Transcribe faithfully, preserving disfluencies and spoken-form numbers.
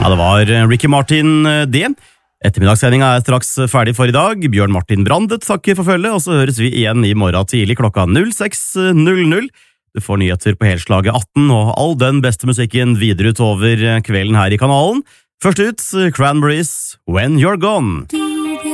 Ja, det var Ricky Martin det. Ettermiddagssendinga er straks ferdig for i dag. Bjørn Martin Brandet takker for følget, og så høres vi igjen i morgen tidlig klokka null seks null null. Du får nyheter på helslaget atten og all den beste musikken videre utover kvelden her i kanalen. Først ut, Cranberries, When You're Gone.